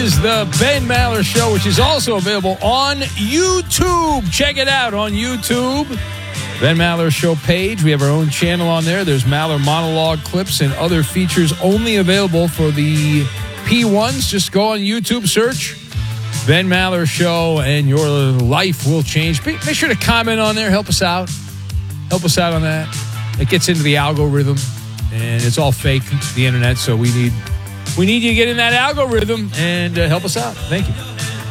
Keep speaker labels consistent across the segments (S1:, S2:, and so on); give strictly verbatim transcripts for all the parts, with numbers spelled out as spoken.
S1: is the Ben Maller Show, which is also available on YouTube. Check it out on YouTube. Ben Maller Show page. We have our own channel on there. There's Maller monologue clips and other features only available for the P ones. Just go on YouTube, search Ben Maller Show, and your life will change. Make sure to comment on there. Help us out. Help us out on that. It gets into the algorithm, and it's all fake, the internet, so we need we need you to get in that algorithm and uh, help us out. Thank you.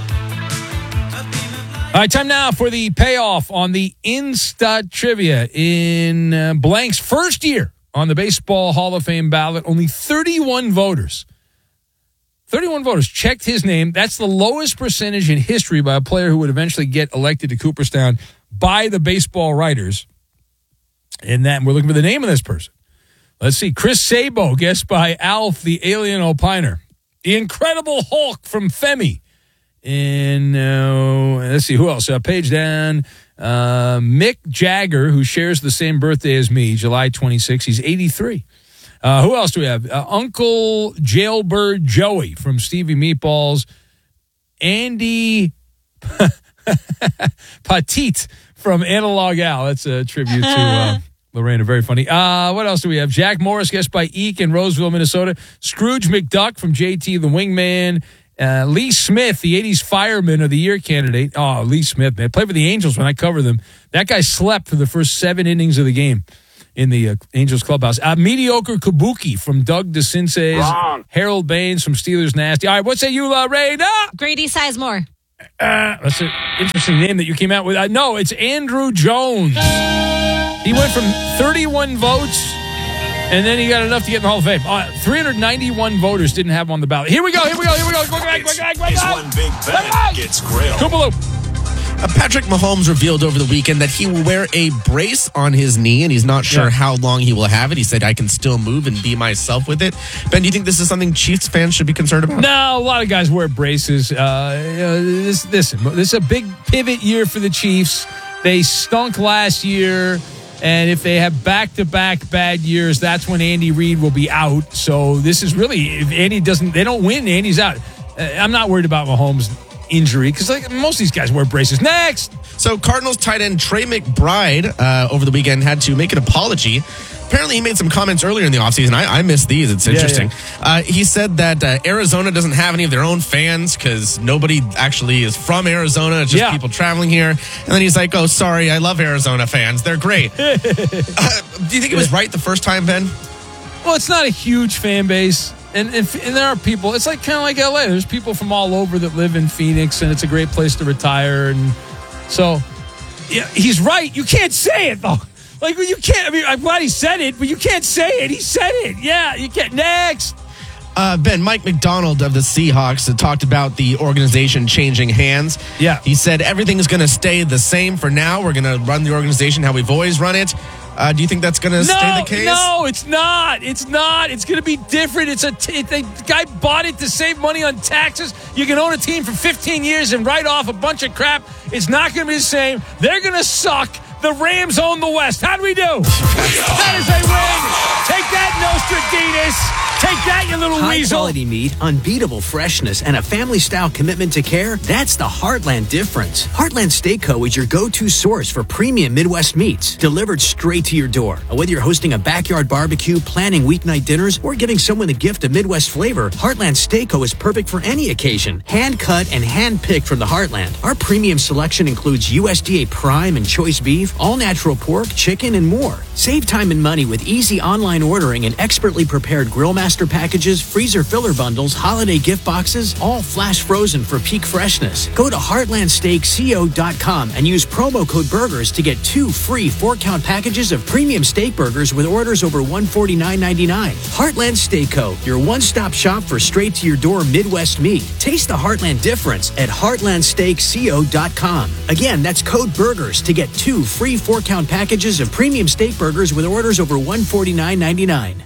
S1: All right, time now for the payoff on the Insta Trivia. In uh, Blank's first year on the Baseball Hall of Fame ballot, only thirty-one voters thirty-one voters checked his name. That's the lowest percentage in history by a player who would eventually get elected to Cooperstown by the baseball writers. And that we're looking for the name of this person. Let's see. Chris Sabo, guessed by Alf, the Alien Opiner. The Incredible Hulk from Femi. And uh, let's see, who else? Uh, page down. Uh, Mick Jagger, who shares the same birthday as me, July twenty-sixth. He's eighty-three. Uh, who else do we have? Uh, Uncle Jailbird Joey from Stevie Meatballs. Andy Petite from Analog Al. That's a tribute to uh, Lorena. Very funny. Uh, what else do we have? Jack Morris, guest by Eek in Roseville, Minnesota. Scrooge McDuck from J T the Wingman. Uh, Lee Smith, the eighties Fireman of the Year candidate. Oh, Lee Smith, man. Played for the Angels when I cover them. That guy slept for the first seven innings of the game in the uh, Angels clubhouse. Uh, Mediocre Kabuki from Doug DeCinces.
S2: Wrong.
S1: Harold Baines from Steelers Nasty. All right, what say you, uh, Ray? Ah!
S3: Grady Sizemore.
S1: Uh, that's an interesting name that you came out with. Uh, no, it's Andrew Jones. He went from thirty-one votes, and then he got enough to get in the Hall of Fame. Uh, three hundred ninety-one voters didn't have him on the ballot. Here we go, here we go, here we go. Quick, quick, quick, quick, quick,
S4: It's one big bet gets grilled.
S1: Koopaloop.
S5: Uh, Patrick Mahomes revealed over the weekend that he will wear a brace on his knee, and he's not sure
S1: Yeah.
S5: how long he will have it. He said, I can still move and be myself with it. Ben, do you think this is something Chiefs fans should be concerned about?
S1: No, a lot of guys wear braces. Uh, you know, this, listen, this is a big pivot year for the Chiefs. They stunk last year, and if they have back-to-back bad years, that's when Andy Reid will be out. So this is really, if Andy doesn't, they don't win, Andy's out. Uh, I'm not worried about Mahomes' injury because like most of these guys wear braces. Next.
S5: So Cardinals tight end Trey McBride uh, over the weekend had to make an apology. Apparently he made some comments earlier in the offseason. I, I missed these. It's interesting.
S1: Yeah,
S5: Uh, he said that uh, Arizona doesn't have any of their own fans because nobody actually is from Arizona. It's just
S1: Yeah.
S5: people traveling here. And then he's like, oh, sorry, I love Arizona fans. They're great. uh, do you think it was right the first time, Ben?
S1: Well, it's not a huge fan base. And, and and there are people, it's like kind of like L A. There's people from all over that live in Phoenix, and it's a great place to retire. And so, yeah, he's right. You can't say it, though. Like, you can't, I mean, I'm glad he said it, but you can't say it. He said it. Yeah, you can't. Next.
S5: Uh, Ben, Mike McDonald of the Seahawks had talked about the organization changing hands.
S1: Yeah.
S5: He said everything's going to stay the same for now. We're going to run the organization how we've always run it. Uh, do you think that's going to stay the case?
S1: No, it's not. It's not. It's going to be different. It's a t- the guy bought it to save money on taxes. You can own a team for fifteen years and write off a bunch of crap. It's not going to be the same. They're going to suck. The Rams own the West. How do we do? That is a win. Take that, Nostradamus. Take that, you little
S6: High
S1: weasel.
S6: quality meat, unbeatable freshness, and a family-style commitment to care, that's the Heartland difference. Heartland Steak Co. is your go-to source for premium Midwest meats, delivered straight to your door. Whether you're hosting a backyard barbecue, planning weeknight dinners, or giving someone a gift of Midwest flavor, Heartland Steak Co. is perfect for any occasion. Hand-cut and hand-picked from the Heartland. Our premium selection includes U S D A Prime and Choice Beef, all-natural pork, chicken, and more. Save time and money with easy online ordering and expertly prepared grill master packages, freezer filler bundles, holiday gift boxes, all flash frozen for peak freshness. Go to heartland steak co dot com and use promo code BURGERS to get two free four-count packages of premium steak burgers with orders over one hundred forty-nine ninety-nine. Heartland Steak Co., your one-stop shop for straight-to-your-door Midwest meat. Taste the Heartland difference at heartland steak co dot com. Again, that's code BURGERS to get two free four-count packages of premium steak burgers with orders over one hundred forty-nine ninety-nine.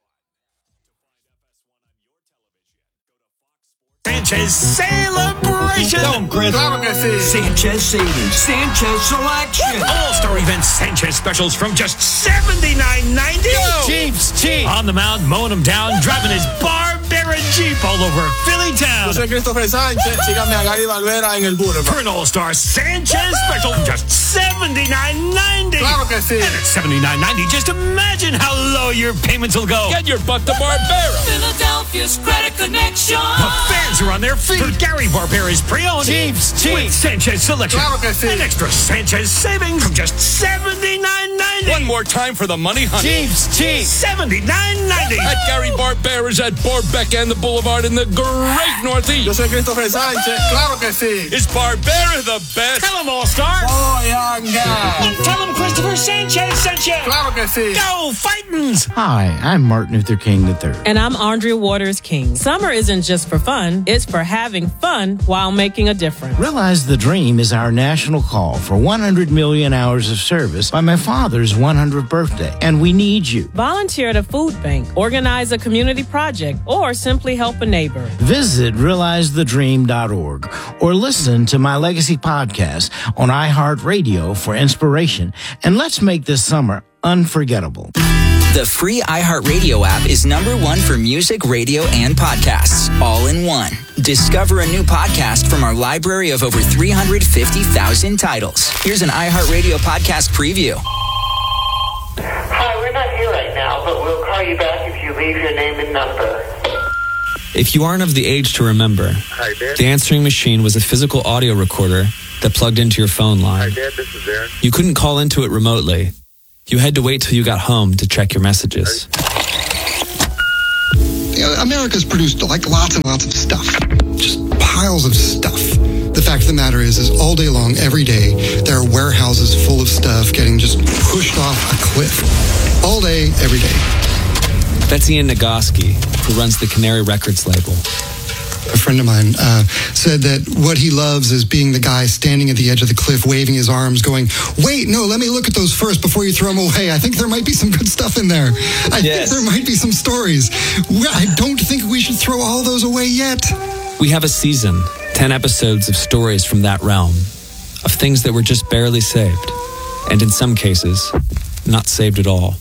S4: Sanchez celebration.
S2: celebration.
S3: Tell them, Chris.
S2: Sanchez savings. Sanchez selection.
S3: All-star event Sanchez specials from just seventy-nine ninety.
S2: Chiefs, Chiefs.
S3: On the mound, mowing them down, driving his Barbera Jeep all over Philly town.
S7: Yo soy Christopher Sánchez. Síganme a Gary Valvera en el Boulevard.
S3: For an all-star Sanchez special, just seventy-nine ninety.
S7: Claro que sí.
S3: And at seventy-nine ninety, just imagine how low your payments will go.
S1: Get your butt to Barbera.
S8: Philadelphia's Credit Connection.
S3: The fans are on their feet. For Gary Barbera's pre-owned
S2: Chiefs, Chiefs.
S3: with Sanchez selection.
S7: Claro que sí.
S3: An extra Sanchez savings from just seventy-nine ninety.
S1: One more time for the money, honey.
S2: Chiefs, Chiefs.
S3: seventy-nine ninety.
S1: At Gary Barbera's at Borbeck and the Boulevard in the great Northeast.
S7: Yo soy Christopher Sánchez. Claro que sí.
S1: Is Barbera the best?
S3: Tell them, All-Star.
S7: Oh, young guy.
S3: Tell them Christopher Sanchez sent you.
S7: Claro que sí.
S3: Go Fightins.
S9: Hi, I'm Martin Luther King the third.
S10: And I'm Andrea Waters King. Summer isn't just for fun, it's for having fun while making a difference.
S9: Realize the Dream is our national call for one hundred million hours of service by my father's one hundredth birthday, and we need you.
S10: Volunteer at a food bank, organize a community project, or simply help a neighbor.
S9: Visit realize the dream dot org or listen to my Legacy podcast on iHeartRadio for inspiration, and let's make this summer unforgettable.
S11: The free iHeartRadio app is number one for music, radio, and podcasts, all in one. Discover a new podcast from our library of over three hundred fifty thousand titles. Here's an iHeartRadio podcast preview.
S12: Hi, we're not here right now, but we'll call you back if you leave your name and number.
S13: If you aren't of the age to remember,
S12: Hi, Dad.
S13: the answering machine was a physical audio recorder that plugged into your phone line.
S12: Hi, Dad. This is Aaron.
S13: You couldn't call into it remotely. You had to wait till you got home to check your messages.
S14: America's produced like lots and lots of stuff. Just piles of stuff. The fact of the matter is, is all day long, every day, there are warehouses full of stuff getting just pushed off a cliff. All day, every day.
S13: That's Ian Nagoski, who runs the Canary Records label.
S14: A friend of mine uh, said that what he loves is being the guy standing at the edge of the cliff, waving his arms, going, wait, no, let me look at those first before you throw them away. I think there might be some good stuff in there. I
S13: yes.
S14: think there might be some stories. I don't think we should throw all those away yet.
S13: We have a season, ten episodes of stories from that realm, of things that were just barely saved, and in some cases, not saved at all.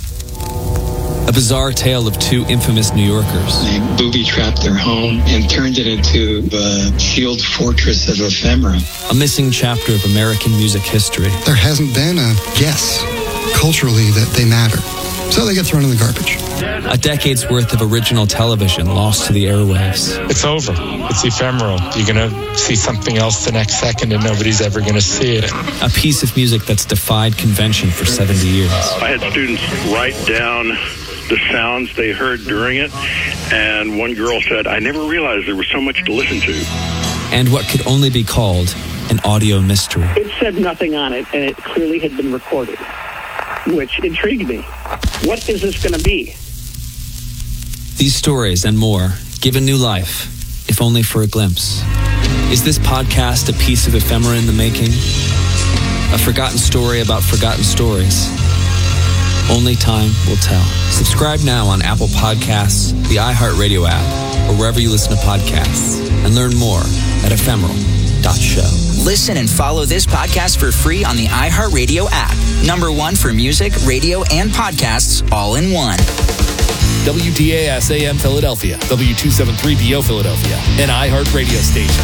S13: A bizarre tale of two infamous New Yorkers.
S15: They booby-trapped their home and turned it into a shield fortress of ephemera.
S13: A missing chapter of American music history.
S14: There hasn't been a guess culturally that they matter. So they get thrown in the garbage.
S13: A decade's worth of original television lost to the airwaves.
S16: It's over. It's ephemeral. You're going to see something else the next second and nobody's ever going to see it.
S13: A piece of music that's defied convention for seventy years.
S17: I had students write down the sounds they heard during it, and one girl said, I never realized there was so much to listen to.
S13: And what could only be called an audio mystery.
S18: It said nothing on it, and it clearly had been recorded, which intrigued me. What is this going to be?
S13: These stories and more given new life, if only for a glimpse. Is this podcast a piece of ephemera in the making? A forgotten story about forgotten stories? Only time will tell. Subscribe now on Apple Podcasts, the iHeartRadio app, or wherever you listen to podcasts, and learn more at ephemeral dot show.
S11: Listen and follow this podcast for free on the iHeartRadio app. Number one for music, radio, and podcasts, all in one.
S1: W D A S A M Philadelphia, W two seventy-three B O Philadelphia, an iHeart radio station.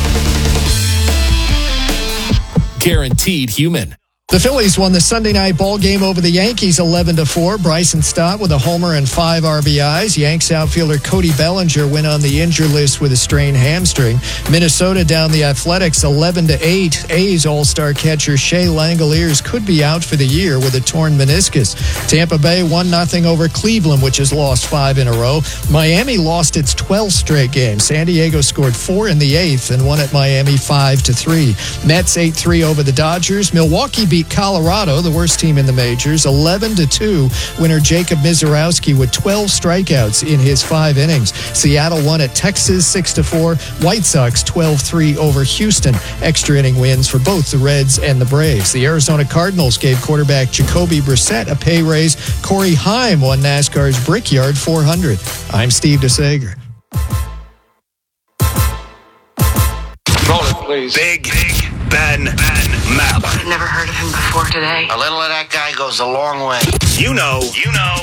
S1: Guaranteed human.
S19: The Phillies won the Sunday night ball game over the Yankees eleven to four. Bryson Stott with a homer and five R B Is. Yanks outfielder Cody Bellinger went on the injured list with a strained hamstring. Minnesota down the Athletics eleven to eight. A's all-star catcher Shea Langoliers could be out for the year with a torn meniscus. Tampa Bay one nothing over Cleveland, which has lost five in a row. Miami lost its twelfth straight game. San Diego scored four in the eighth and won at Miami five to three. Mets eight three over the Dodgers. Milwaukee beat Colorado, the worst team in the majors, eleven to two. Winner Jacob Mizorowski with twelve strikeouts in his five innings. Seattle won at Texas six to four. White Sox twelve three over Houston. Extra inning wins for both the Reds and the Braves. The Arizona Cardinals gave quarterback Jacoby Brissett a pay raise. Corey Haim won NASCAR's Brickyard four hundred. I'm Steve DeSager.
S20: Roll it.
S7: please.
S4: Big, Big Ben, Ben Maller.
S12: I've never heard of him before today.
S20: A little of that guy goes a long way.
S4: You know, you know.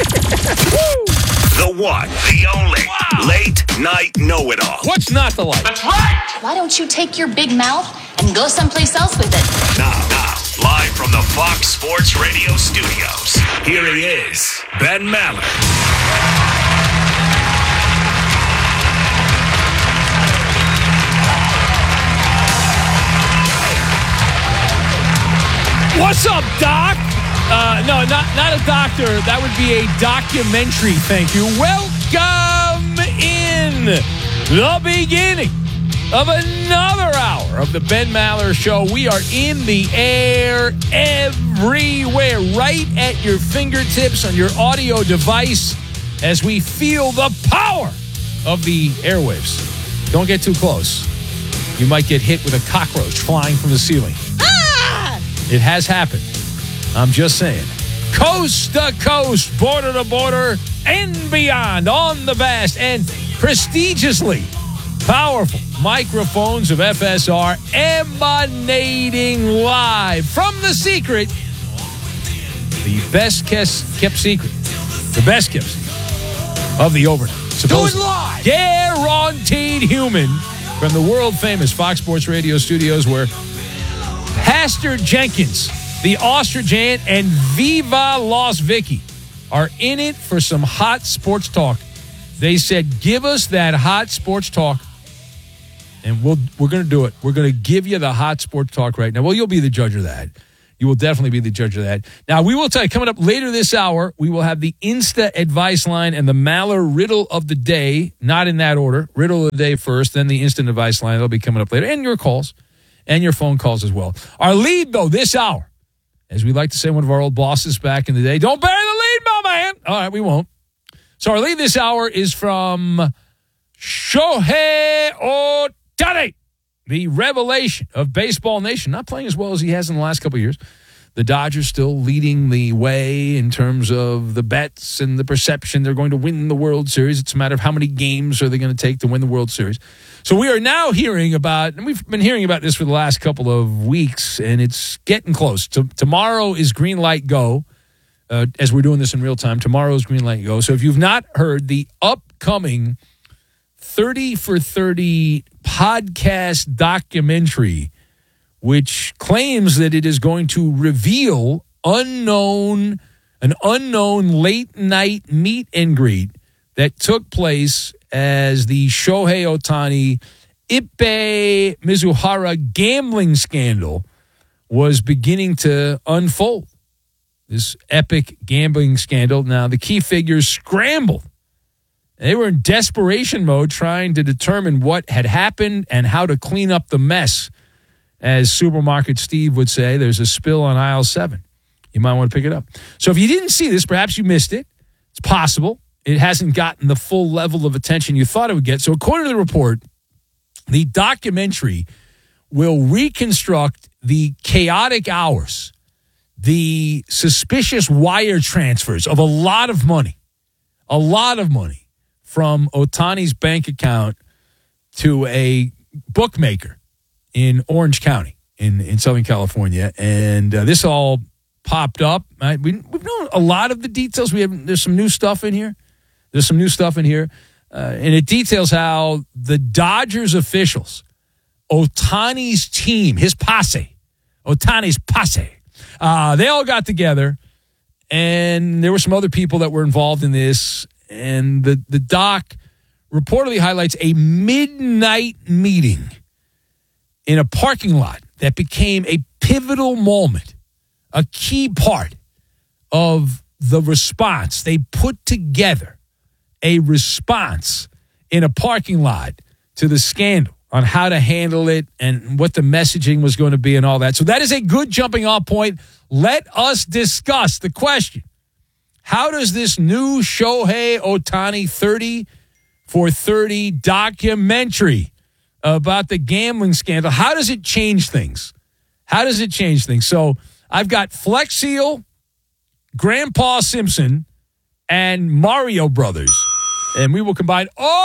S4: The one, the only, wow. Late night know-it-all.
S1: What's not the like?
S7: That's right.
S21: Why don't you take your big mouth and go someplace else with it?
S4: Now, now, live from the Fox Sports Radio studios, here he is, Ben Maller.
S1: What's up, Doc? Uh, no, not not a doctor. That would be a documentary. Thank you. Welcome in the beginning of another hour of the Ben Maller Show. We are in the air everywhere, right at your fingertips on your audio device as we feel the power of the airwaves. Don't get too close. You might get hit with a cockroach flying from the ceiling. It has happened. I'm just saying. Coast to coast, border to border, and beyond on the vast and prestigiously powerful microphones of F S R emanating live from the secret, the best kept secret, the best kept secret of the overnight. Supposed
S7: Do it live.
S1: Guaranteed human from the world famous Fox Sports Radio studios where Pastor Jenkins, the ostrich ant, and Viva Las Vicky are in it for some hot sports talk. They said, give us that hot sports talk, and we'll, we're going to do it. We're going to give you the hot sports talk right now. Well, you'll be the judge of that. You will definitely be the judge of that. Now, we will tell you, coming up later this hour, we will have the Insta Advice Line and the Maller Riddle of the Day, not in that order. Riddle of the Day first, then the Instant Advice Line. They'll be coming up later, and your calls. And your phone calls as well. Our lead, though, this hour, as we like to say, one of our old bosses back in the day, don't bury the lead, my man. All right, we won't. So our lead this hour is from Shohei Ohtani, the revelation of Baseball Nation. Not playing as well as he has in the last couple of years. The Dodgers still leading the way in terms of the bets and the perception they're going to win the World Series. It's a matter of how many games are they going to take to win the World Series. So we are now hearing about, and we've been hearing about this for the last couple of weeks, and it's getting close. T- tomorrow is Green Light Go, uh, as we're doing this in real time. Tomorrow is Green Light Go. So if you've not heard the upcoming thirty for thirty podcast documentary, which claims that it is going to reveal unknown, an unknown late night meet and greet that took place as the Shohei Ohtani Ippei Mizuhara gambling scandal was beginning to unfold. This epic gambling scandal. Now, the key figures scrambled. They were in desperation mode trying to determine what had happened and how to clean up the mess. As Supermarket Steve would say, there's a spill on aisle seven. You might want to pick it up. So if you didn't see this, perhaps you missed it. It's possible. It hasn't gotten the full level of attention you thought it would get. So according to the report, the documentary will reconstruct the chaotic hours, the suspicious wire transfers of a lot of money, a lot of money from Ohtani's bank account to a bookmaker in Orange County in, in Southern California. And uh, this all popped up. Right? We, we've known a lot of the details. We have There's some new stuff in here. There's some new stuff in here. Uh, and it details how the Dodgers officials, Ohtani's team, his posse, Ohtani's posse, uh, they all got together. And there were some other people that were involved in this. And the, the doc reportedly highlights a midnight meeting in a parking lot that became a pivotal moment, a key part of the response. They put together a response in a parking lot to the scandal on how to handle it and what the messaging was going to be and all that. So that is a good jumping off point. Let us discuss the question. How does this new Shohei Ohtani thirty for thirty documentary about the gambling scandal, how does it change things? How does it change things? So I've got Flex Seal, Grandpa Simpson, and Mario Brothers And we will combine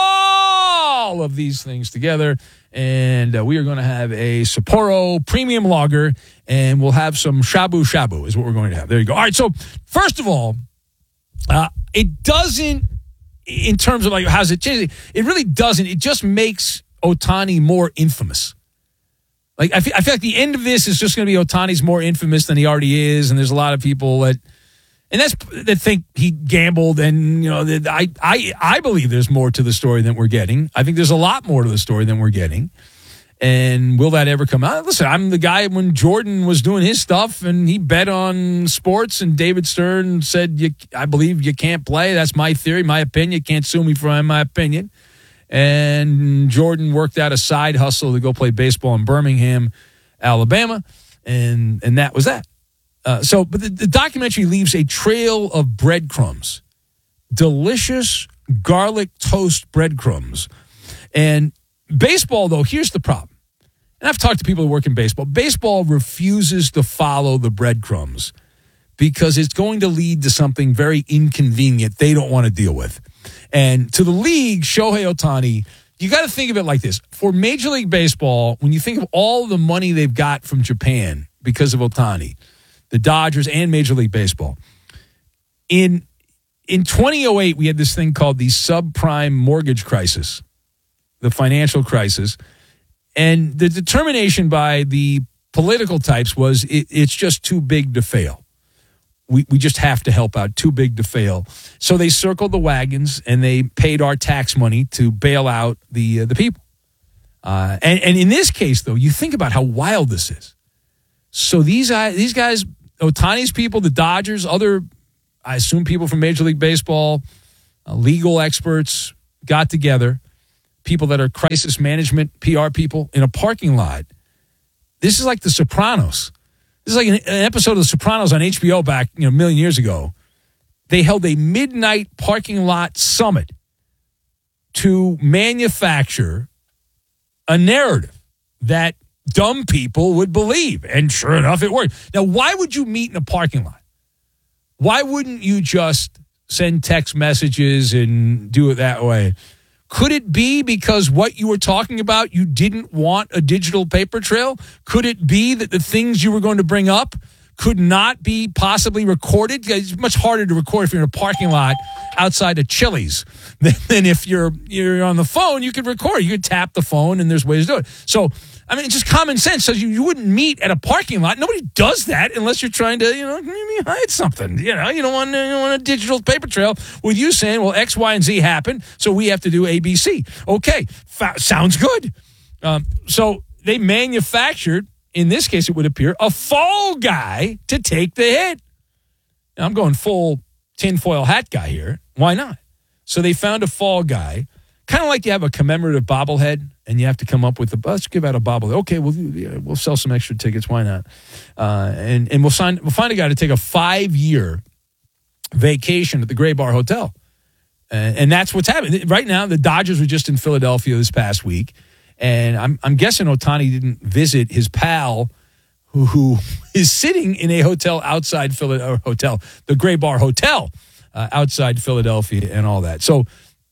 S1: all of these things together, and uh, we are going to have a Sapporo premium lager, and we'll have some shabu shabu is what we're going to have. There you go. All right, so first of all, uh, it doesn't, in terms of like how's it changing, it really doesn't. It just makes Ohtani more infamous. Like I feel, I feel like the end of this is just going to be Ohtani's more infamous than he already is, and there's a lot of people that, and that's that think he gambled, and you know, that I I I believe there's more to the story than we're getting. I think there's a lot more to the story than we're getting, and will that ever come out? Listen, I'm the guy when Jordan was doing his stuff, and he bet on sports, and David Stern said, "You, I believe you can't play. That's my theory, my opinion. You can't sue me for my opinion." And Jordan worked out a side hustle to go play baseball in Birmingham, Alabama, and and that was that. Uh, so, but the, the documentary leaves a trail of breadcrumbs, delicious garlic toast breadcrumbs. And baseball, though, here's the problem. And I've talked to people who work in baseball. Baseball refuses to follow the breadcrumbs because it's going to lead to something very inconvenient they don't want to deal with. And to the league, Shohei Ohtani, you got to think of it like this. For Major League Baseball, when you think of all the money they've got from Japan because of Ohtani, the Dodgers and Major League Baseball, in in twenty oh eight, we had this thing called the subprime mortgage crisis, the financial crisis. And the determination by the political types was it, it's just too big to fail. We we just have to help out, too big to fail. So they circled the wagons and they paid our tax money to bail out the uh, the people. Uh, and, and in this case, though, you think about how wild this is. So these uh, these guys, Ohtani's people, the Dodgers, other, I assume people from Major League Baseball, uh, legal experts got together, people that are crisis management P R people in a parking lot. This is like The Sopranos. This is like an, an episode of The Sopranos on H B O back, you know, a million years ago. They held a midnight parking lot summit to manufacture a narrative that dumb people would believe. And sure enough, it worked. Now, why would you meet in a parking lot? Why wouldn't you just send text messages and do it that way? Could it be because what you were talking about, you didn't want a digital paper trail? Could it be that the things you were going to bring up could not be possibly recorded? It's much harder to record if you're in a parking lot outside of Chili's than, than if you're you're on the phone. You could record. You could tap the phone, and there's ways to do it. So, I mean, it's just common sense. So you, you wouldn't meet at a parking lot. Nobody does that unless you're trying to, you know, maybe hide something. You know, you don't want, you don't want a digital paper trail with you saying, well, X, Y, and Z happened, so we have to do A, B, C. Okay, fa- sounds good. Um, so they manufactured, in this case, it would appear, a fall guy to take the hit. Now, I'm going full tinfoil hat guy here. Why not? So they found a fall guy, kind of like you have a commemorative bobblehead, and you have to come up with a, let's give out a bobblehead. Okay, we'll yeah, we'll sell some extra tickets. Why not? Uh, and and we'll sign we'll find a guy to take a five year vacation at the Gray Bar Hotel, uh, and that's what's happening right now. The Dodgers were just in Philadelphia this past week, and I'm I'm guessing Ohtani didn't visit his pal, who who is sitting in a hotel outside Philadelphia, hotel the Gray Bar Hotel uh, outside Philadelphia, and all that. So.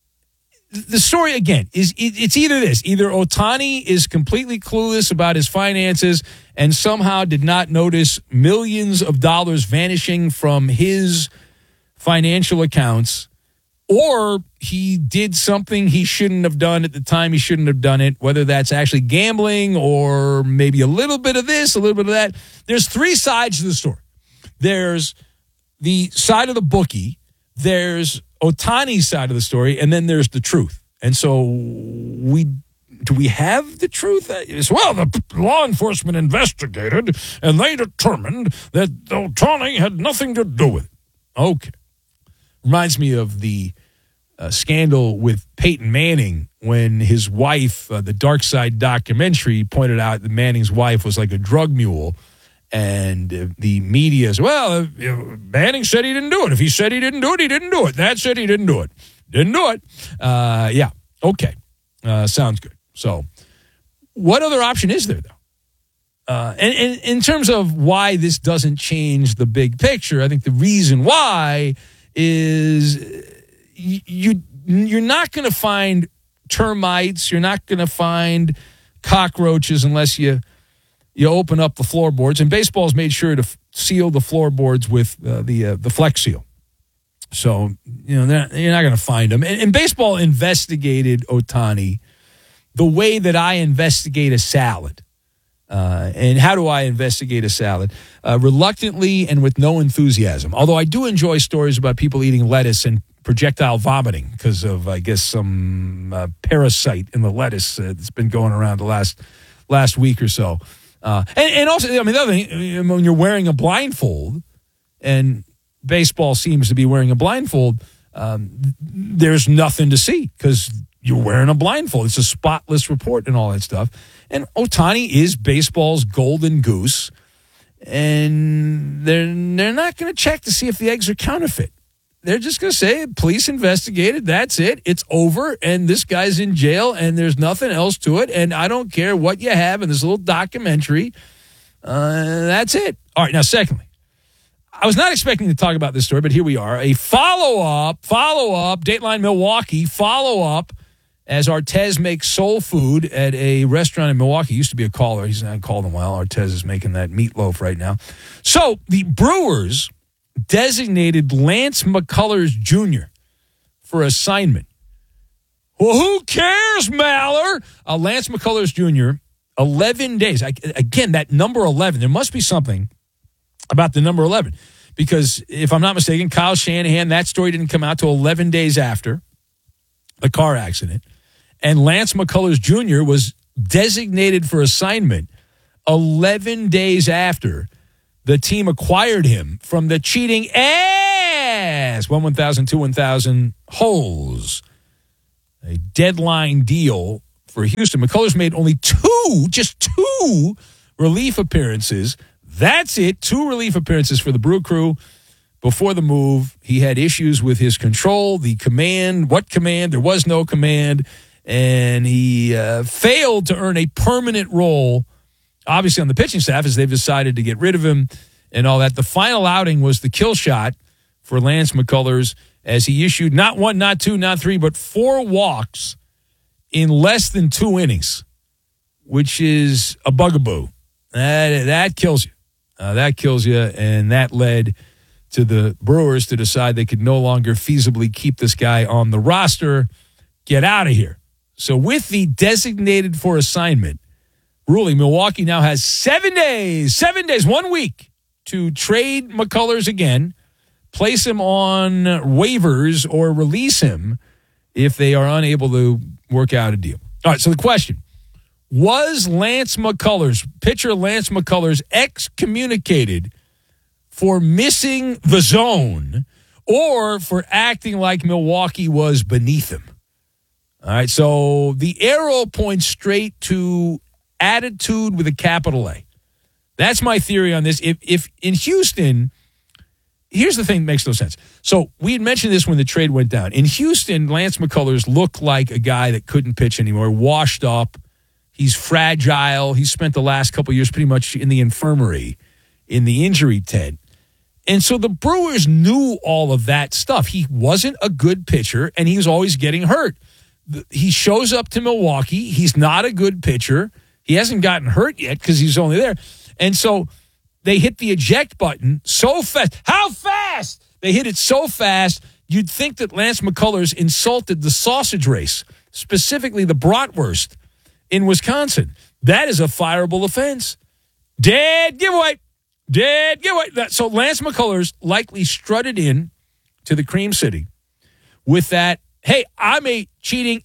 S1: The story, again, is it's either this. Either Ohtani is completely clueless about his finances and somehow did not notice millions of dollars vanishing from his financial accounts, or he did something he shouldn't have done at the time he shouldn't have done it, whether that's actually gambling or maybe a little bit of this, a little bit of that. There's three sides to the story. There's the side of the bookie. There's Ohtani's side of the story, and then there's the truth. And so we do we have the truth? As well, the law enforcement investigated, and they determined that Ohtani had nothing to do with it. Okay. Reminds me of the uh, scandal with Peyton Manning when his wife, uh, the Dark Side documentary, pointed out that Manning's wife was like a drug mule. And the media said, well, Manning said he didn't do it. If he said he didn't do it, he didn't do it. That said he didn't do it. Didn't do it. Uh, yeah. Okay. Uh, sounds good. So what other option is there, though? Uh, and, and in terms of why this doesn't change the big picture, I think the reason why is you you're not going to find termites. You're not going to find cockroaches unless you you open up the floorboards. And baseball's made sure to f- seal the floorboards with uh, the uh, the Flex Seal. So, you know, not, you're not going to find them. And, and baseball investigated Ohtani the way that I investigate a salad. Uh, and how do I investigate a salad? Uh, reluctantly and with no enthusiasm. Although I do enjoy stories about people eating lettuce and projectile vomiting because of, I guess, some uh, parasite in the lettuce uh, that's been going around the last last week or so. Uh, and, and also, I mean, the other thing, when you're wearing a blindfold, and baseball seems to be wearing a blindfold, um, there's nothing to see because you're wearing a blindfold. It's a spotless report and all that stuff. And Ohtani is baseball's golden goose, and they're they're not going to check to see if the eggs are counterfeit. They're just going to say, police investigated, that's it, it's over, and this guy's in jail, and there's nothing else to it, and I don't care what you have in this little documentary. Uh, that's it. All right, now, secondly, I was not expecting to talk about this story, but here we are. A follow-up, follow-up, Dateline Milwaukee, follow-up, as Artez makes soul food at a restaurant in Milwaukee. He used to be a caller. He's not called in a while. Artez is making that meatloaf right now. So the Brewers designated Lance McCullers Junior for assignment. Well, who cares, Maller? Uh, Lance McCullers Junior, eleven days. I, again, that number eleven, there must be something about the number eleven. Because if I'm not mistaken, Kyle Shanahan, that story didn't come out till eleven days after the car accident. And Lance McCullers Junior was designated for assignment eleven days after the team acquired him from the cheating ass one one thousand, two one thousand holes. A deadline deal for Houston. McCullers made only two, just two relief appearances. That's it. Two relief appearances for the Brew Crew. Before the move, he had issues with his control, the command, what command, there was no command, and he uh, failed to earn a permanent role, obviously on the pitching staff, as they've decided to get rid of him and all that. The final outing was the kill shot for Lance McCullers as he issued not one, not two, not three, but four walks in less than two innings, which is a bugaboo. That, that kills you. Uh, that kills you, and that led to the Brewers to decide they could no longer feasibly keep this guy on the roster. Get out of here. So with the designated for assignment ruling, Milwaukee now has seven days, seven days, one week to trade McCullers again, place him on waivers, or release him if they are unable to work out a deal. All right, so the question, was Lance McCullers, pitcher Lance McCullers, excommunicated for missing the zone or for acting like Milwaukee was beneath him? All right, so the arrow points straight to attitude with a capital A. That's my theory on this. If if in Houston, here's the thing that makes no sense. So we had mentioned this when the trade went down. In Houston, Lance McCullers looked like a guy that couldn't pitch anymore, washed up. He's fragile. He spent the last couple of years pretty much in the infirmary, in the injury tent. And so the Brewers knew all of that stuff. He wasn't a good pitcher, and he was always getting hurt. He shows up to Milwaukee. He's not a good pitcher. He hasn't gotten hurt yet because he's only there. And so they hit the eject button so fast. How fast? They hit it so fast, you'd think that Lance McCullers insulted the sausage race, specifically the bratwurst in Wisconsin. That is a fireable offense. Dead giveaway. Dead giveaway. So Lance McCullers likely strutted in to the Cream City with that, hey, I'm a cheating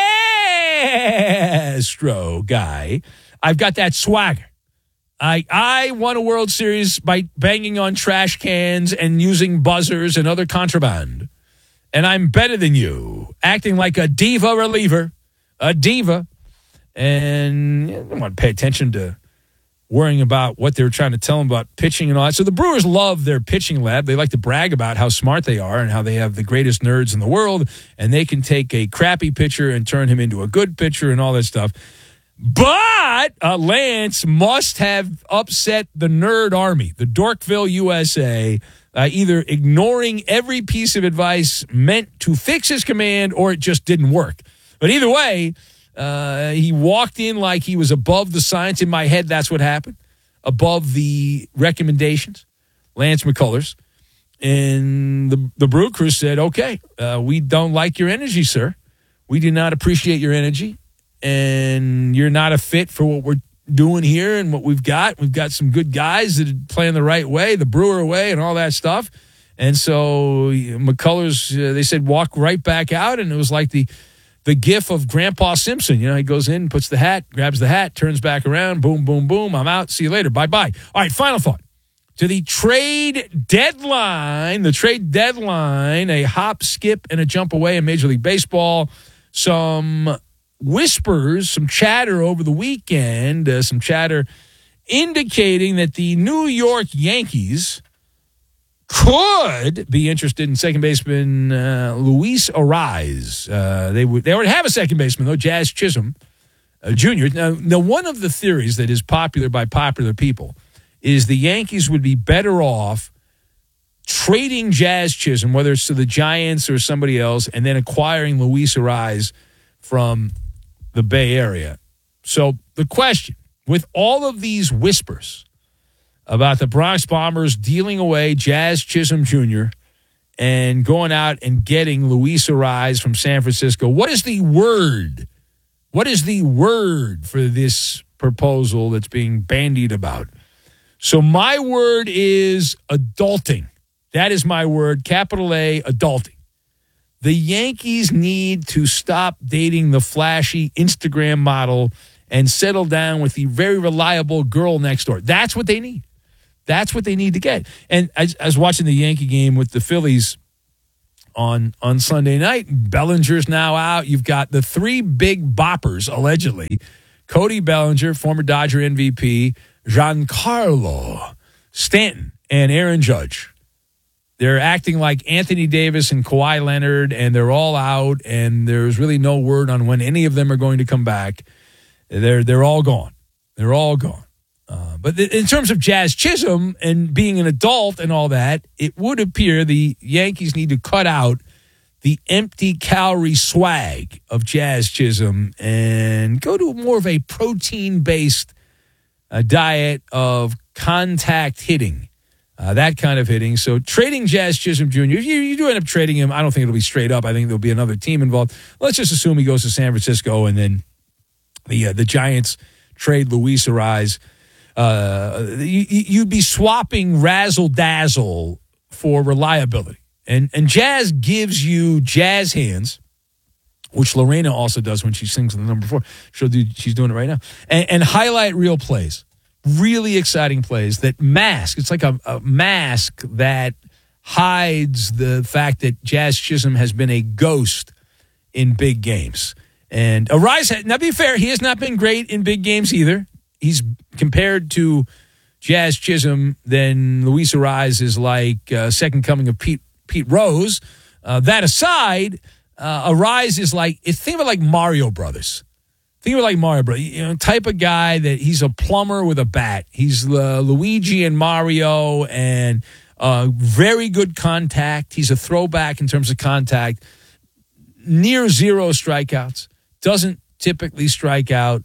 S1: Astro guy. I've got that swagger. I I won a World Series by banging on trash cans and using buzzers and other contraband. And I'm better than you. Acting like a diva reliever. A diva. And I don't want to pay attention to worrying about what they were trying to tell him about pitching and all that. So the Brewers love their pitching lab. They like to brag about how smart they are and how they have the greatest nerds in the world, and they can take a crappy pitcher and turn him into a good pitcher and all that stuff. But uh, Lance must have upset the nerd army, the Dorkville U S A, uh, either ignoring every piece of advice meant to fix his command or it just didn't work. But either way, uh, he walked in like he was above the science. In my head, that's what happened. Above the recommendations, Lance McCullers. And the, the Brew Crew said, okay, uh, we don't like your energy, sir. We do not appreciate your energy. And you're not a fit for what we're doing here and what we've got. We've got some good guys that are playing the right way, the Brewer way and all that stuff. And so McCullers, uh, they said, walk right back out. And it was like the the gif of Grandpa Simpson. You know, he goes in, puts the hat, grabs the hat, turns back around, boom, boom, boom. I'm out. See you later. Bye-bye. All right, final thought. To the trade deadline, the trade deadline, a hop, skip, and a jump away in Major League Baseball. Some whispers, some chatter over the weekend, uh, some chatter indicating that the New York Yankees could be interested in second baseman uh, Luis Arraez. Uh, they would. They already have a second baseman, though, Jazz Chisholm uh, Junior Now, now, one of the theories that is popular by popular people is the Yankees would be better off trading Jazz Chisholm, whether it's to the Giants or somebody else, and then acquiring Luis Arraez from the Bay Area. So the question, with all of these whispers about the Bronx Bombers dealing away Jazz Chisholm Junior and going out and getting Luis Arraez from San Francisco, what is the word? What is the word for this proposal that's being bandied about? So my word is adulting. That is my word, capital A, adulting. The Yankees need to stop dating the flashy Instagram model and settle down with the very reliable girl next door. That's what they need. That's what they need to get. And I, I was watching the Yankee game with the Phillies on, on Sunday night. Bellinger's now out. You've got the three big boppers, allegedly. Cody Bellinger, former Dodger M V P, Giancarlo Stanton, and Aaron Judge. They're acting like Anthony Davis and Kawhi Leonard, and they're all out, and there's really no word on when any of them are going to come back. They're they're all gone. They're all gone. Uh, but th- in terms of Jazz Chisholm and being an adult and all that, it would appear the Yankees need to cut out the empty calorie swag of Jazz Chisholm and go to more of a protein-based uh, diet of contact hitting. Uh, that kind of hitting. So trading Jazz Chisholm Junior, if you, you do end up trading him, I don't think it'll be straight up. I think there'll be another team involved. Let's just assume he goes to San Francisco and then the uh, the Giants trade Luis Arraez. Uh, you, you'd be swapping razzle-dazzle for reliability. And, and Jazz gives you jazz hands, which Lorena also does when she sings in the number four. She'll do, she's doing it right now. And, and highlight real plays. Really exciting plays that mask. It's like a, a mask that hides the fact that Jazz Chisholm has been a ghost in big games. And Arraez, now be fair, he has not been great in big games either. He's compared to Jazz Chisholm, then Luis Arraez is like uh, second coming of Pete Pete Rose. Uh, that aside, uh, Arraez is like, think of it like Mario Brothers. Think of it like Mario Brothers. You know, type of guy that he's a plumber with a bat. He's uh, Luigi and Mario, and uh, very good contact. He's a throwback in terms of contact. Near zero strikeouts. Doesn't typically strike out.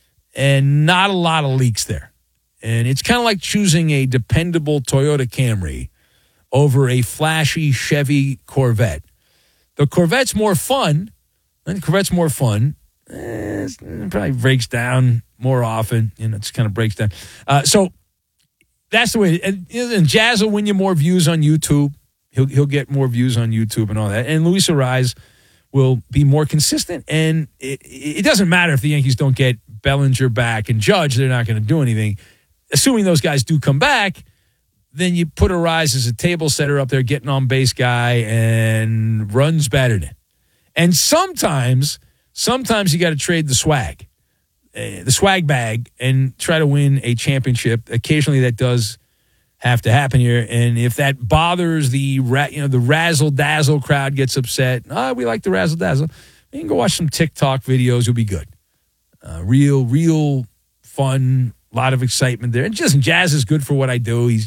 S1: And not a lot of leaks there. And it's kind of like choosing a dependable Toyota Camry over a flashy Chevy Corvette. The Corvette's more fun. The Corvette's more fun. Eh, it probably breaks down more often. You know, it just kind of breaks down. Uh, so that's the way. And, and Jazz will win you more views on YouTube. He'll he'll get more views on YouTube and all that. And Luis Arraez will be more consistent. And it, it doesn't matter if the Yankees don't get Bellinger back and Judge. They're not going to do anything. Assuming those guys do come back, then you put Arraez as a table setter up there, getting on base guy, and runs better than it. And sometimes, sometimes you got to trade the swag, uh, the swag bag, and try to win a championship. Occasionally that does have to happen here. And if that bothers the, ra- you know, the razzle-dazzle crowd gets upset, ah, oh, we like the razzle-dazzle, you can go watch some TikTok videos. You'll be good. Uh, real, real fun, a lot of excitement there. And just Jazz is good for what I do. He's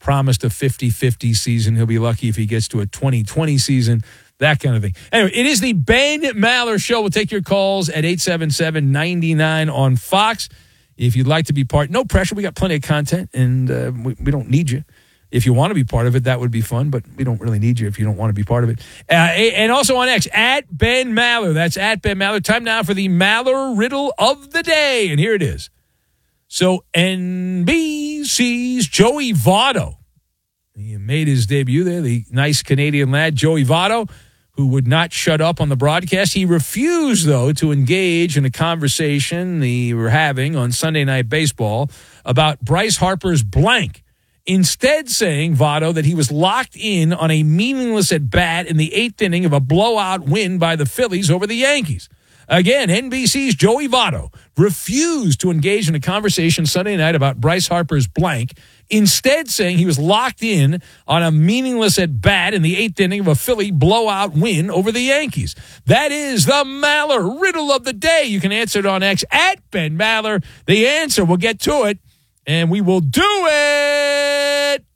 S1: promised a fifty-fifty season. He'll be lucky if he gets to a twenty twenty season, that kind of thing. Anyway, it is the Ben Maller Show. We'll take your calls at eight seven seven, nine nine on Fox. If you'd like to be part, no pressure. We got plenty of content, and uh, we, we don't need you. If you want to be part of it, that would be fun, but we don't really need you if you don't want to be part of it. Uh, and also on X, at Ben Maller. That's at Ben Maller. Time now for the Maller Riddle of the Day, and here it is. So N B C's Joey Votto, he made his debut there, the nice Canadian lad, Joey Votto, who would not shut up on the broadcast. He refused, though, to engage in a conversation they were having on Sunday Night Baseball about Bryce Harper's blank. Instead saying, Votto, that he was locked in on a meaningless at-bat in the eighth inning of a blowout win by the Phillies over the Yankees. Again, N B C's Joey Votto refused to engage in a conversation Sunday night about Bryce Harper's blank, instead saying he was locked in on a meaningless at-bat in the eighth inning of a Philly blowout win over the Yankees. That is the Maller Riddle of the Day. You can answer it on X at Ben Maller. The answer, we'll get to it, and we will do it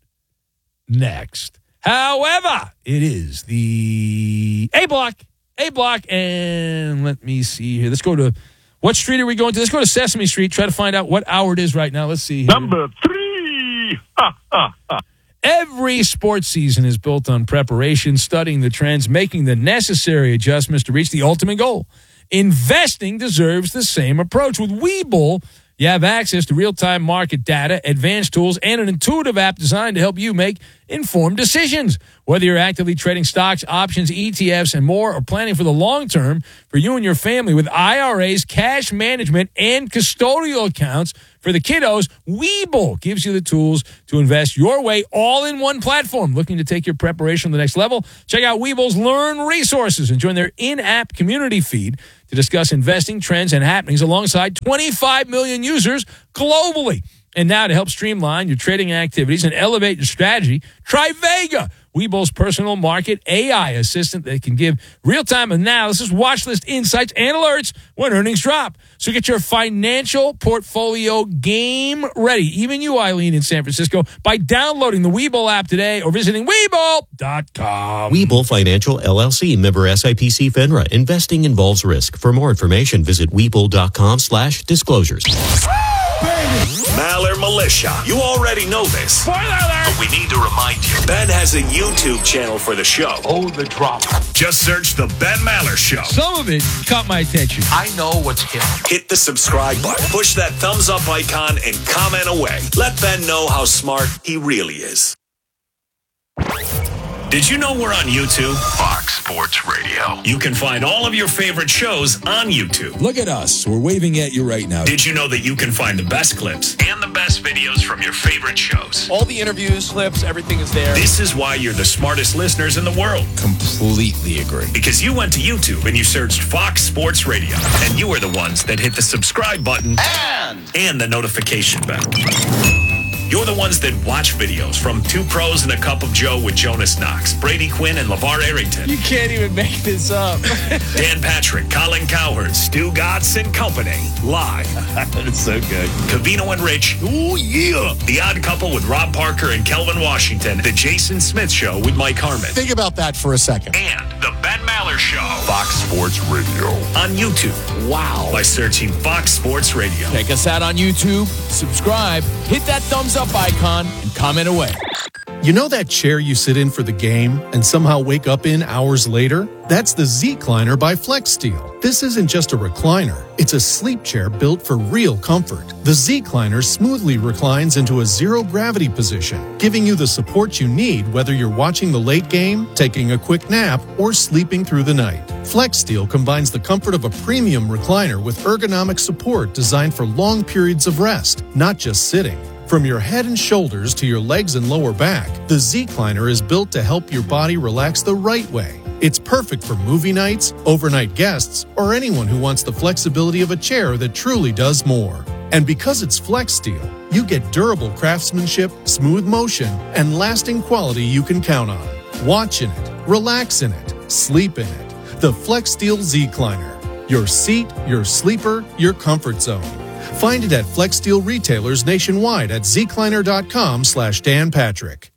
S1: next. However, it is the A block. A block, and let me see here. Let's go to, what street are we going to? Let's go to Sesame Street, try to find out what hour it is right now. Let's see here.
S3: Number three. Ha, ha, ha.
S1: Every sports season is built on preparation, studying the trends, making the necessary adjustments to reach the ultimate goal. Investing deserves the same approach. With Webull, you have access to real-time market data, advanced tools, and an intuitive app designed to help you make informed decisions. Whether you're actively trading stocks, options, E T Fs, and more, or planning for the long term for you and your family with I R As, cash management, and custodial accounts for the kiddos, Webull gives you the tools to invest your way all in one platform. Looking to take your preparation to the next level? Check out Webull's Learn resources and join their in-app community feed to discuss investing trends and happenings alongside twenty-five million users globally. And now to help streamline your trading activities and elevate your strategy, try Vega, Webull's personal market A I assistant that can give real-time analysis, watch list insights, and alerts when earnings drop. So get your financial portfolio game ready, even you, Eileen, in San Francisco, by downloading the Webull app today or visiting Webull dot com.
S5: Webull Financial, L L C, member S I P C FINRA. Investing involves risk. For more information, visit Webull dot com slash disclosures.
S4: Maller Militia. You already know this.
S1: Spoiler alert!
S4: But we need to remind you. Ben has a YouTube channel for the show.
S1: Oh, the drama.
S4: Just search The Ben Maller Show.
S1: Some of it caught my attention.
S4: I know what's hit. Hit the subscribe button. Push that thumbs up icon and comment away. Let Ben know how smart he really is. Did you know we're on YouTube? Fox Sports Radio. You can find all of your favorite shows on YouTube.
S1: Look at us. We're waving at you right now.
S4: Did you know that you can find the best clips and the best videos from your favorite shows?
S22: All the interviews, clips, everything is there.
S4: This is why you're the smartest listeners in the world.
S22: Completely agree.
S4: Because you went to YouTube and you searched Fox Sports Radio. And you were the ones that hit the subscribe button
S22: And,
S4: and the notification bell. You're the ones that watch videos from Two Pros and a Cup of Joe with Jonas Knox, Brady Quinn, and LeVar Arrington.
S22: you can't even make this up.
S4: Dan Patrick, Colin Cowherd, Stu Gatz and Company. Live.
S22: It's so good.
S4: Cavino and Rich.
S22: Oh, yeah.
S4: The Odd Couple with Rob Parker and Kelvin Washington. The Jason Smith Show with Mike Harmon.
S23: Think about that for a second.
S4: And The Ben Maller Show. Fox Sports Radio. On YouTube.
S22: Wow.
S4: By searching Fox Sports Radio.
S22: Check us out on YouTube. Subscribe. Hit that thumbs up icon and comment away.
S24: You know that chair you sit in for the game and somehow wake up in hours later? That's the Z-Cliner by FlexSteel. This isn't just a recliner. It's a sleep chair built for real comfort. The Z-Cliner smoothly reclines into a zero-gravity position, giving you the support you need whether you're watching the late game, taking a quick nap, or sleeping through the night. FlexSteel combines the comfort of a premium recliner with ergonomic support designed for long periods of rest, not just sitting. From your head and shoulders to your legs and lower back, the Z-Cliner is built to help your body relax the right way. It's perfect for movie nights, overnight guests, or anyone who wants the flexibility of a chair that truly does more. And because it's FlexSteel, you get durable craftsmanship, smooth motion, and lasting quality you can count on. Watch in it, relax in it, sleep in it. The FlexSteel Z-Cliner. Your seat, your sleeper, your comfort zone. Find it at Flex Steel retailers nationwide at zecliner.com slash Dan Patrick.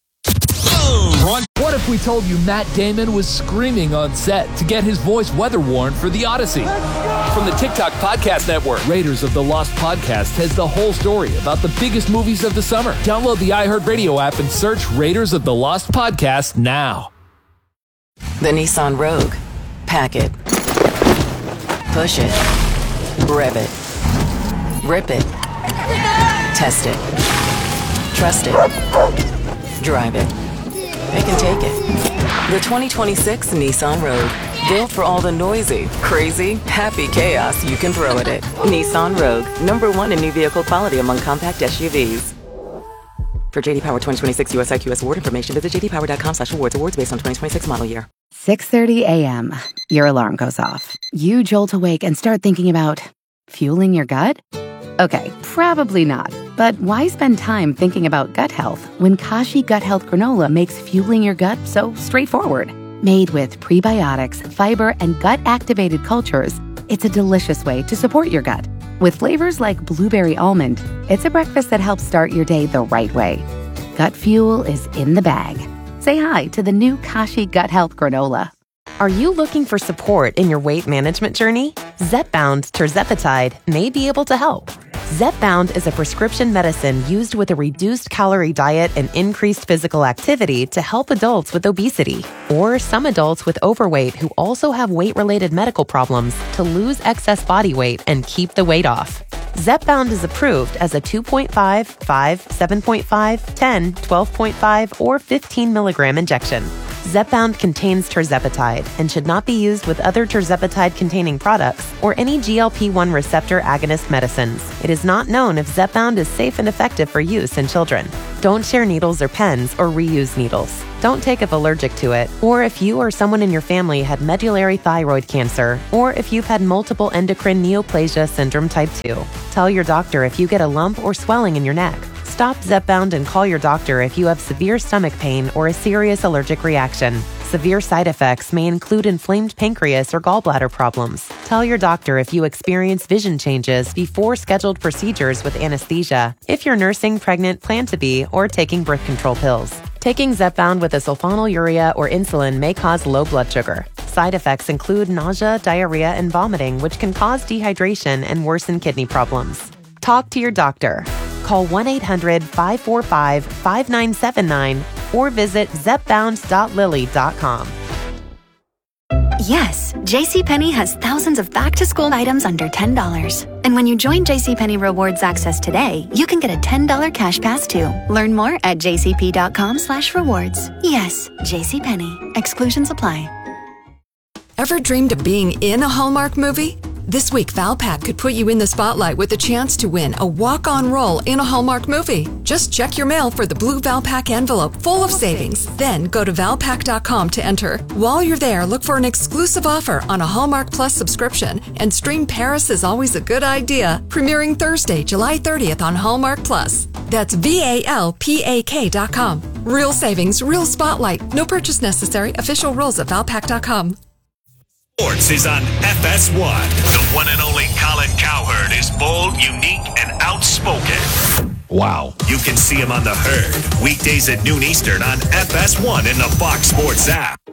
S22: What if we told you Matt Damon was screaming on set to get his voice weather warned for The Odyssey? From the TikTok Podcast Network, Raiders of the Lost Podcast has the whole story about the biggest movies of the summer. Download the iHeartRadio app and search Raiders of the Lost Podcast now.
S2: The Nissan Rogue. Pack it. Push it. Rev it. Rip it. Test it. Trust it. Drive it. They can take it. The twenty twenty-six Nissan Rogue. Built for all the noisy, crazy, happy chaos you can throw at it. Nissan Rogue. Number one in new vehicle quality among compact S U Vs. For J D Power twenty twenty-six U S I Q S award information, visit j d power dot com slash awards. Awards based on twenty twenty-six model year.
S6: six thirty a.m. Your alarm goes off. You jolt awake and start thinking about fueling your gut? Okay, probably not. But why spend time thinking about gut health when Kashi Gut Health Granola makes fueling your gut so straightforward? Made with prebiotics, fiber, and gut-activated cultures, it's a delicious way to support your gut. With flavors like blueberry almond, it's a breakfast that helps start your day the right way. Gut fuel is in the bag. Say hi to the new Kashi Gut Health Granola.
S8: Are you looking for support in your weight management journey? Zepbound tirzepatide may be able to help. Zepbound is a prescription medicine used with a reduced calorie diet and increased physical activity to help adults with obesity or some adults with overweight who also have weight-related medical problems to lose excess body weight and keep the weight off. Zepbound is approved as a two point five, five, seven point five, ten, twelve point five, or fifteen milligram injection. Zepbound contains tirzepatide and should not be used with other tirzepatide-containing products or any G L P one receptor agonist medicines. It is not known if Zepbound is safe and effective for use in children. Don't share needles or pens or reuse needles. Don't take if allergic to it, or if you or someone in your family had medullary thyroid cancer, or if you've had multiple endocrine neoplasia syndrome type two. Tell your doctor if you get a lump or swelling in your neck. Stop Zepbound and call your doctor if you have severe stomach pain or a serious allergic reaction. Severe side effects may include inflamed pancreas or gallbladder problems. Tell your doctor if you experience vision changes before scheduled procedures with anesthesia, if you're nursing, pregnant, plan to be, or taking birth control pills. Taking Zepbound with a sulfonylurea or insulin may cause low blood sugar. Side effects include nausea, diarrhea, and vomiting, which can cause dehydration and worsen kidney problems. Talk to your doctor. Call one eight hundred, five four five, five nine seven nine or visit zepbound dot lilly dot com.
S23: Yes, JCPenney has thousands of back-to-school items under ten dollars. And when you join JCPenney Rewards Access today, you can get a ten dollars cash pass too. Learn more at jcp.com slash rewards. Yes, JCPenney. Exclusions apply.
S25: Ever dreamed of being in a Hallmark movie? This week, Valpak could put you in the spotlight with a chance to win a walk-on role in a Hallmark movie. Just check your mail for the blue Valpak envelope full of savings. Then go to valpak dot com to enter. While you're there, look for an exclusive offer on a Hallmark Plus subscription and stream Paris is Always a Good Idea, premiering Thursday, July thirtieth on Hallmark Plus. That's V A L P A K dot com. Real savings, real spotlight. No purchase necessary. Official rules at valpak dot com.
S4: Sports is on F S one. The one and only Colin Cowherd is bold, unique, and outspoken.
S1: Wow.
S4: You can see him on The Herd, weekdays at noon Eastern on F S one in the Fox Sports app.